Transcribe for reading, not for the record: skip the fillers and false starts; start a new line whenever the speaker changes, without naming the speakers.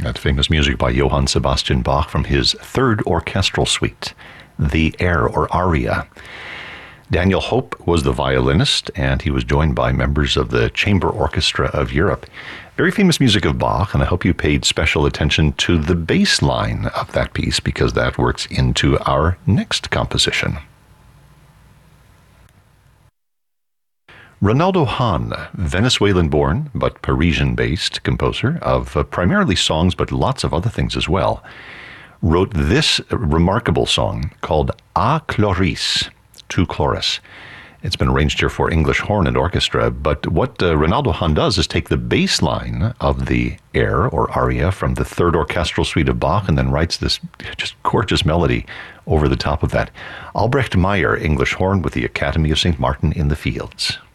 That famous music by Johann Sebastian Bach from his Third Orchestral Suite, the Air or Aria. Daniel Hope was the violinist, and he was joined by members of the Chamber Orchestra of Europe. Very famous music of Bach, and I hope you paid special attention to the bass line of that piece, because that works into our next composition. Reynaldo Hahn, Venezuelan-born but Parisian-based composer of primarily songs, but lots of other things as well, wrote this remarkable song called A Chloris, to chorus. It's been arranged here for English horn and orchestra, but what Reynaldo Hahn does is take the bass line of the air or aria from the Third Orchestral Suite of Bach and then writes this just gorgeous melody over the top of that. Albrecht Meyer, English horn with the Academy of St. Martin in the Fields.